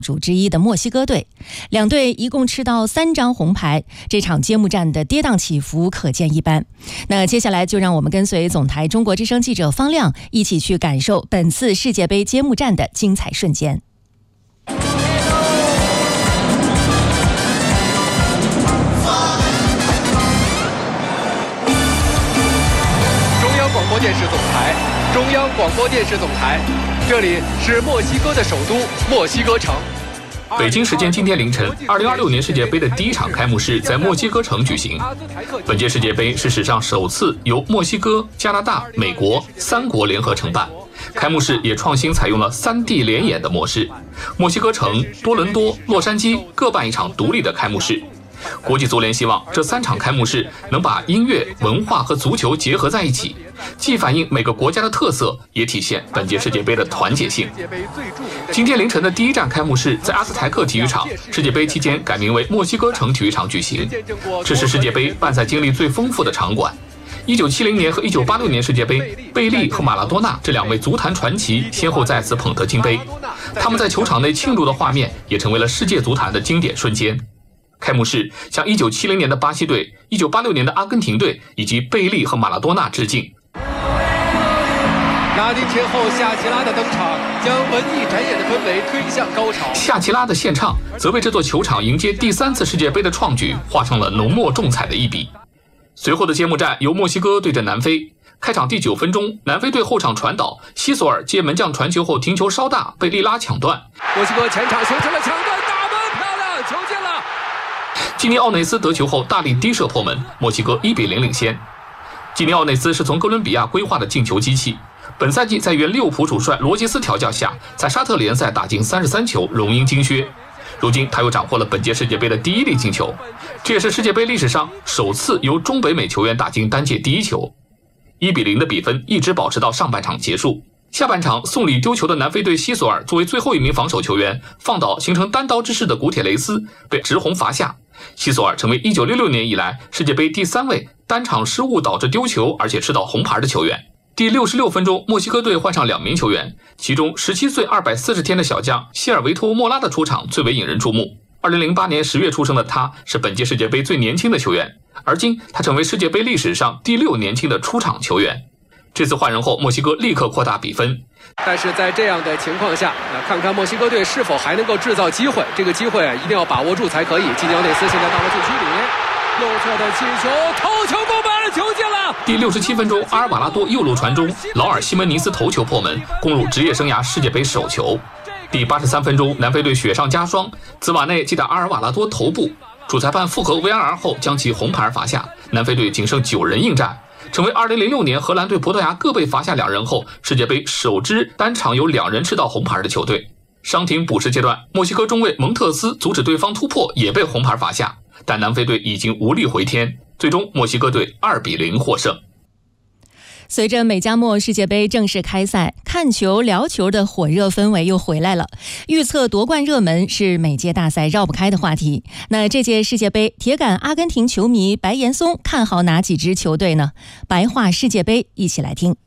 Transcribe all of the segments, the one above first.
主之一的墨西哥队，两队一共吃到3张红牌，这场揭幕战的跌宕起伏可见一斑。那接下来就让我们跟随总台中国之声记者方亮一起去感受本次世界杯揭幕战的精彩瞬间。 中央广播电视总台，中央广播电视总台，这里是墨西哥的首都墨西哥城。 北京时间今天凌晨，2026年世界杯的第一场开幕式在墨西哥城举行。本届世界杯是史上首次由墨西哥、加拿大、美国3国联合承办。开幕式也创新采用了3D 联演的模式，墨西哥城、多伦多、洛杉矶各办一场独立的开幕式。国际足联希望这3场开幕式能把音乐、文化和足球结合在一起，既反映每个国家的特色，也体现本届世界杯的团结性。今天凌晨的第一站开幕式在阿斯台克体育场，世界杯期间改名为墨西哥城体育场举行。这是世界杯办赛经历最丰富的场馆。1970年和1986年世界杯，贝利和马拉多纳这2位足坛传奇先后在此捧得金杯，他们在球场内庆祝的画面也成为了世界足坛的经典瞬间。开幕式向1970年的巴西队、1986年的阿根廷队以及贝利和马拉多纳致敬。 拉丁天后夏奇拉的登场，将文艺展演的氛围推向高潮。 夏奇拉的献唱则为这座球场迎接第3次世界杯的创举画上了浓墨重彩的一笔。随后的揭幕战由墨西哥对阵南非。开场第9分钟，南非队后场传导，西索尔接门将传球后停球稍大，被利拉抢断。 墨西哥前场形成了抢断，大门漂亮，球进了。 基尼奥内斯得球后大力低射破门，墨西哥1比0领先。基尼奥内斯是从哥伦比亚归化的进球机器，本赛季在原利物浦主帅罗杰斯调教下，在沙特联赛打进33球，荣膺金靴。如今他又斩获了本届世界杯的第1粒进球，这也是世界杯历史上首次由中北美球员打进单届第1球。1比0的比分一直保持到上半场结束。下半场送礼丢球的南非队西索尔作为最后一名防守球员，放倒形成单刀之势的古铁雷斯，被直红罚下。西索尔成为1966年以来世界杯第3位单场失误导致丢球而且吃到红牌的球员。第66分钟，墨西哥队换上2名球员，其中17岁240天的小将希尔维托·莫拉的出场最为引人注目。2008年10月出生的他是本届世界杯最年轻的球员，而今他成为世界杯历史上第6年轻的出场球员。这次换人后，墨西哥立刻扩大比分。 但是在这样的情况下，看看墨西哥队是否还能够制造机会，这个机会一定要把握住才可以。基尼奥内斯现在到了禁区里，右侧的气球，头球攻门，球进了。 第67分钟，阿尔瓦拉多右路传中，劳尔西门尼斯头球破门，攻入职业生涯世界杯首球。第83分钟，南非队雪上加霜，兹瓦内击打阿尔瓦拉多头部，主裁判复核 VAR 后将其红牌罚下，南非队仅剩9人应战，成为2006年荷兰队、葡萄牙各被罚下2人后，世界杯首支单场有2人吃到红牌的球队。伤停补时阶段，墨西哥中卫蒙特斯阻止对方突破，也被红牌罚下，但南非队已经无力回天，最终墨西哥队2比0获胜。 随着美加墨世界杯正式开赛，看球聊球的火热氛围又回来了。预测夺冠热门是每届大赛绕不开的话题。那这届世界杯，铁杆阿根廷球迷白岩松看好哪几支球队呢？白话世界杯，一起来听。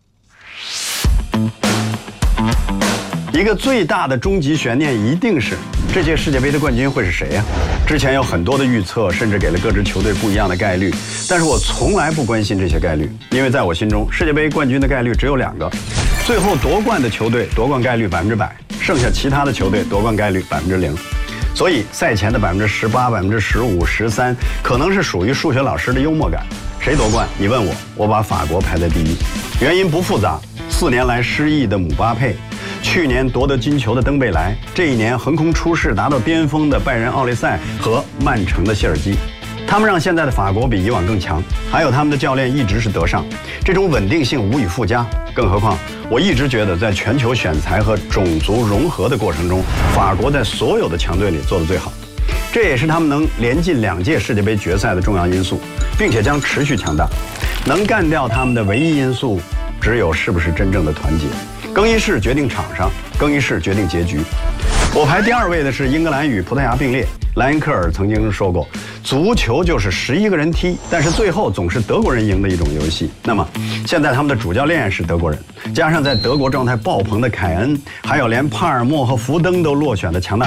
一个最大的终极悬念一定是这届世界杯的冠军会是谁呀？之前有很多的预测，甚至给了各支球队不一样的概率，但是我从来不关心这些概率，因为在我心中，世界杯冠军的概率只有2个，最后夺冠的球队夺冠概率100%，剩下其他的球队夺冠概率0%。所以赛前的18%、15%、13%，可能是属于数学老师的幽默感。谁夺冠？你问我，我把法国排在第1，原因不复杂，4年来失意的姆巴佩，去年夺得金球的登贝莱，这一年横空出世达到巅峰的拜仁奥利塞和曼城的谢尔基，他们让现在的法国比以往更强，还有他们的教练一直是德尚，这种稳定性无以复加。更何况我一直觉得在全球选材和种族融合的过程中，法国在所有的强队里做得最好，这也是他们能连进2届世界杯决赛的重要因素，并且将持续强大。能干掉他们的唯一因素只有是不是真正的团结。更衣室决定场上，更衣室决定结局。我排第2位的是英格兰与葡萄牙并列。莱因克尔曾经说过， 足球就是11个人踢，但是最后总是德国人赢的一种游戏。那么现在他们的主教练是德国人，加上在德国状态爆棚的凯恩，还有连帕尔默和福登都落选的强大